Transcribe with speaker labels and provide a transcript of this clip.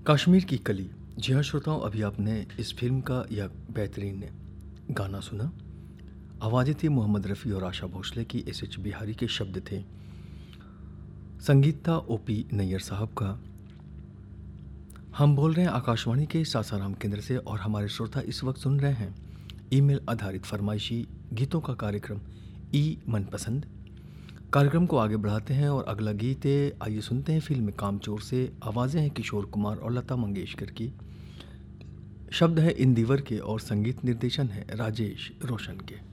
Speaker 1: कश्मीर की कली। जी हाँ श्रोताओं, अभी आपने इस फिल्म का यह बेहतरीन गाना सुना। आवाज़ें थी मोहम्मद रफ़ी और आशा भोसले की, एस बिहारी के शब्द थे, संगीत था ओपी नैयर साहब का। हम बोल रहे हैं आकाशवाणी के सासाराम केंद्र से और हमारे श्रोता इस वक्त सुन रहे हैं ईमेल आधारित फरमाइशी गीतों का कार्यक्रम ई मनपसंद। कार्यक्रम को आगे बढ़ाते हैं और अगला गीत आइए सुनते हैं फिल्म कामचोर से। आवाज़ें हैं किशोर कुमार और लता मंगेशकर की, शब्द है इंदिवर के और संगीत निर्देशन है राजेश रोशन के।